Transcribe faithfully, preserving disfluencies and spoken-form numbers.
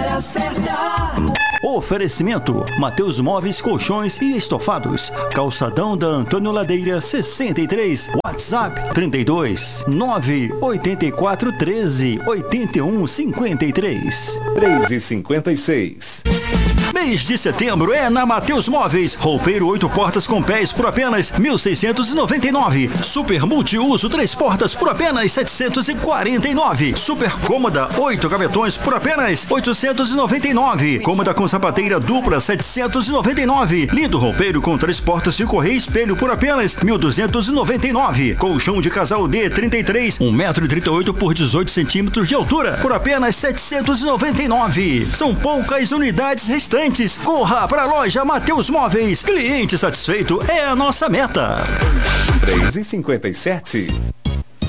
hora certa. Oferecimento: Mateus Móveis, Colchões e Estofados. Calçadão da Antônio Ladeira sessenta e três. WhatsApp trinta e dois, nove oito quatro, treze, oitenta e um, cinquenta e três. três e cinquenta e seis. Mês de setembro é na Mateus Móveis. Roupeiro oito portas com pés por apenas mil seiscentos e noventa e nove. Super multiuso três portas por apenas setecentos e quarenta e nove. Super cômoda oito gavetões por apenas oitocentos e noventa e nove. Cômoda com sapateira dupla setecentos e noventa e nove. Lindo roupeiro com três portas de correia e espelho por apenas mil duzentos e noventa e nove. Colchão de casal D trinta e três, um metro e trinta e oito por dezoito centímetros de altura por apenas setecentos e noventa e nove. São poucas unidades restantes. Corra para a loja Mateus Móveis. Cliente satisfeito é a nossa meta. três e cinquenta e sete.